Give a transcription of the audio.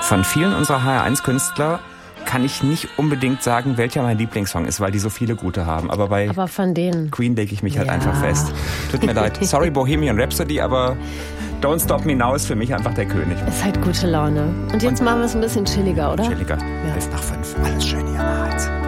Von vielen unserer HR1-Künstler kann ich nicht unbedingt sagen, welcher mein Lieblingssong ist, weil die so viele gute haben. Aber von denen Queen lege ich mich halt einfach fest. Tut mir leid. Sorry, Bohemian Rhapsody, aber Don't Stop Me Now ist für mich einfach der König. Ist halt gute Laune. Und jetzt machen wir es ein bisschen chilliger, oder? Chilliger. Ja. 5 nach 5. Alles schön hier am Harz.